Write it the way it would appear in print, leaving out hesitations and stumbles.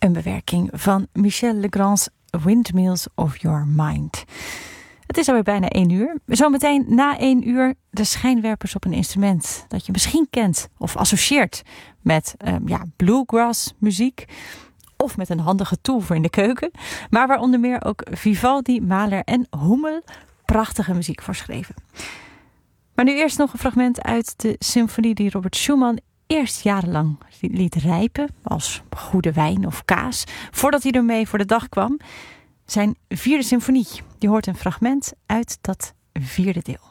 Een bewerking van Michel Legrand's Windmills of Your Mind. Het is alweer bijna 1 uur. Zometeen na 1 uur de schijnwerpers op een instrument dat je misschien kent of associeert met bluegrass muziek. Of met een handige tool voor in de keuken. Maar waar onder meer ook Vivaldi, Mahler en Hummel prachtige muziek voor schreven. Maar nu eerst nog een fragment uit de symfonie die Robert Schumann eerst jarenlang liet rijpen. Als goede wijn of kaas. Voordat hij ermee voor de dag kwam. Zijn 4e symfonie. Je hoort een fragment uit dat 4e deel.